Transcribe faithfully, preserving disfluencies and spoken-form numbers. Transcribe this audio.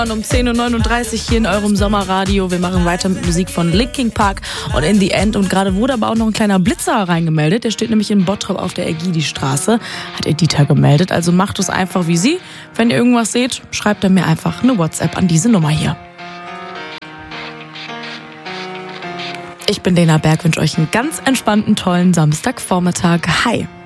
Um zehn Uhr neununddreißig hier in eurem Sommerradio. Wir machen weiter mit Musik von Linkin Park und In the End. Und gerade wurde aber auch noch ein kleiner Blitzer reingemeldet. Der steht nämlich in Bottrop auf der Egidi-Straße. Hat Edita gemeldet. Also macht es einfach wie sie. Wenn ihr irgendwas seht, schreibt er mir einfach eine WhatsApp an diese Nummer hier. Ich bin Lena Berg, wünsche euch einen ganz entspannten, tollen Samstagvormittag. Hi!